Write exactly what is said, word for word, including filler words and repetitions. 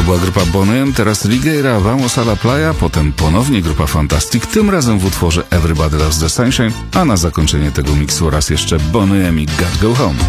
była grupa Boney M, teraz Ligueira, Vamos a la Playa, potem ponownie grupa Fantastic, tym razem w utworze Everybody Loves the Sunshine, a na zakończenie tego miksu raz jeszcze Boney M i Gotta Go Home.